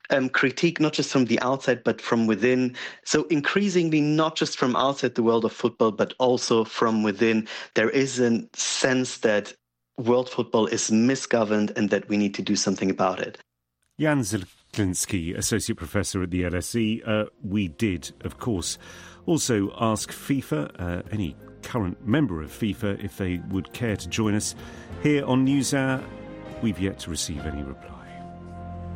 critique, not just from the outside, but from within. So increasingly, not just from outside the world of football, but also from within, there is a sense that world football is misgoverned and that we need to do something about it. Jan Zieliński, Associate Professor at the LSE. We did, of course, also ask FIFA, any current member of FIFA, if they would care to join us here on NewsHour. We've yet to receive any reply.